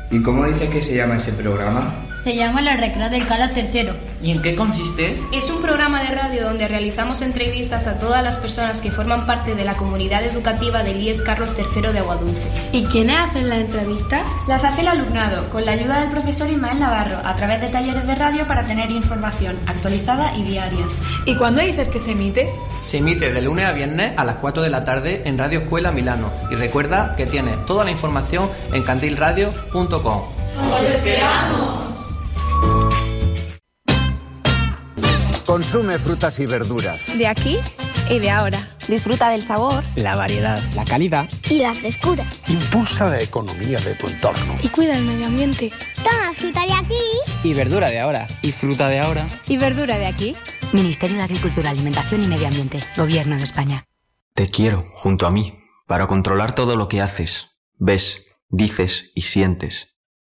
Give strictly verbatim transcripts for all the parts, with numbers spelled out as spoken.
¿Y cómo dice que se llama ese programa? Se llama La Recreo del Cala Tercero. ¿Y en qué consiste? Es un programa de radio donde realizamos entrevistas a todas las personas que forman parte de la comunidad educativa del I E S Carlos tercero de Aguadulce. ¿Y quiénes hacen las entrevistas? Las hace el alumnado, con la ayuda del profesor Ismael Navarro, a través de talleres de radio para tener información actualizada y diaria. ¿Y cuándo dices que se emite? Se emite de lunes a viernes a las cuatro de la tarde en Radio Escuela Milano. Y recuerda que tienes toda la información en candil radio punto com. ¡Os esperamos! Consume frutas y verduras. De aquí y de ahora. Disfruta del sabor, la variedad, la calidad y la frescura. Impulsa la economía de tu entorno. Y cuida el medio ambiente. Toma fruta de aquí. Y verdura de ahora. Y fruta de ahora. Y verdura de aquí. Ministerio de Agricultura, Alimentación y Medio Ambiente. Gobierno de España. Te quiero junto a mí para controlar todo lo que haces, ves, dices y sientes.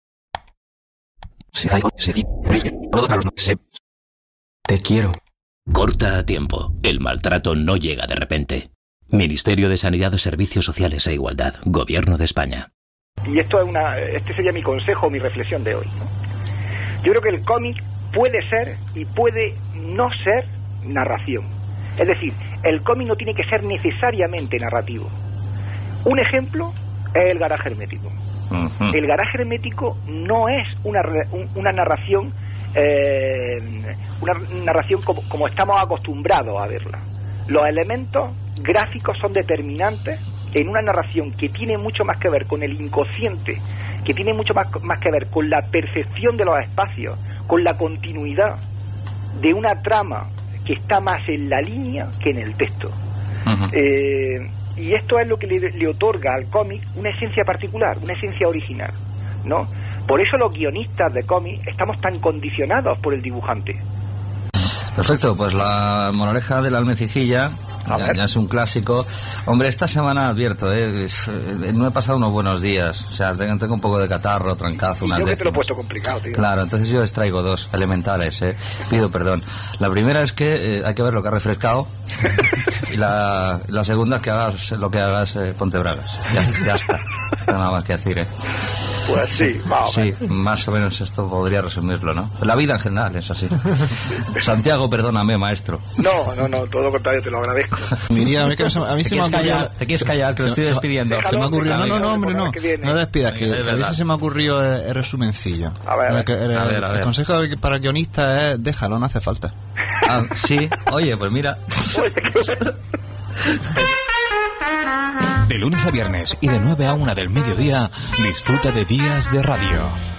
Te quiero. Corta a tiempo. El maltrato no llega de repente. Ministerio de Sanidad, Servicios Sociales e Igualdad. Gobierno de España. Y esto es una, este sería mi consejo, mi reflexión de hoy, ¿no? Yo creo que el cómic puede ser y puede no ser narración. Es decir, el cómic no tiene que ser necesariamente narrativo. Un ejemplo es el garaje hermético. Uh-huh. El garaje hermético no es una, una narración eh, una narración como, como estamos acostumbrados a verla. Los elementos gráficos son determinantes en una narración que tiene mucho más que ver con el inconsciente, que tiene mucho más, más que ver con la percepción de los espacios, con la continuidad de una trama que está más en la línea que en el texto. Uh-huh. Eh, y esto es lo que le, le otorga al cómic una esencia particular, una esencia original, ¿no? Por eso los guionistas de cómic estamos tan condicionados por el dibujante. Perfecto, pues la moraleja de la almecijilla ya, ya es un clásico. Hombre, esta semana advierto, ¿eh? no he pasado unos buenos días. O sea, tengo, tengo un poco de catarro, trancazo, unas Yo que décimas. te lo he puesto complicado, tío. Claro, entonces yo les traigo dos elementales, ¿eh? Pido perdón. La primera es que eh, hay que ver lo que ha refrescado. Y la, la segunda es que hagas lo que hagas, eh, ponte bragas. Ya, ya está. No hay nada más que decir, ¿eh? Pues sí, vamos. Sí, más o menos esto podría resumirlo, ¿no? La vida en general es así. Santiago, perdóname, maestro. No, no, no, todo lo contrario, te lo agradezco. Miría, a mí, que se, a mí se me ocurrió... Te quieres callar, que lo estoy despidiendo. Se, se me ocurrió... No, no, no, hombre, no. No despidas, que a veces se me ocurrió el, el resumencillo. A ver, a ver. El, el, a ver, a ver. el consejo para guionistas es déjalo, no hace falta. Ah, sí. Oye, pues mira... De lunes a viernes y de nueve a una del mediodía, disfruta de Días de Radio.